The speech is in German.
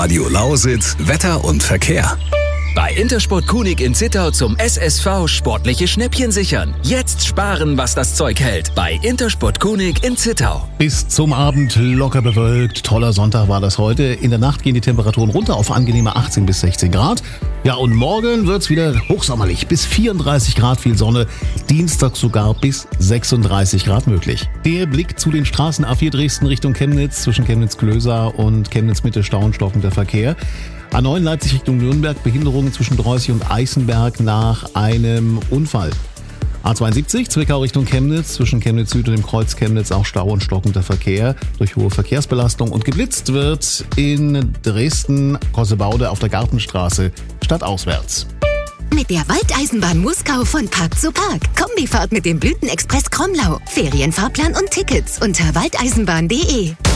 Radio Lausitz Wetter und Verkehr. Bei Intersport Kunig in Zittau zum SSV sportliche Schnäppchen sichern. Jetzt sparen, was das Zeug hält. Bei Intersport Kunig in Zittau. Bis zum Abend locker bewölkt. Toller Sonntag war das heute. In der Nacht gehen die Temperaturen runter auf angenehme 18 bis 16 Grad. Ja, und morgen wird's wieder hochsommerlich. Bis 34 Grad viel Sonne. Dienstag sogar bis 36 Grad möglich. Der Blick zu den Straßen A4 Dresden Richtung Chemnitz. Zwischen Chemnitz-Klöser und Chemnitz-Mitte Stau und stockender Verkehr. A9 Leipzig Richtung Nürnberg, Behinderungen zwischen Dreußig und Eißenberg nach einem Unfall. A72 Zwickau Richtung Chemnitz, zwischen Chemnitz Süd und dem Kreuz Chemnitz auch Stau und stockender Verkehr durch hohe Verkehrsbelastung. Und geblitzt wird in Dresden-Kossebaude auf der Gartenstraße stadtauswärts. Mit der Waldeisenbahn Muskau von Park zu Park. Kombifahrt mit dem Blütenexpress Kromlau. Ferienfahrplan und Tickets unter waldeisenbahn.de.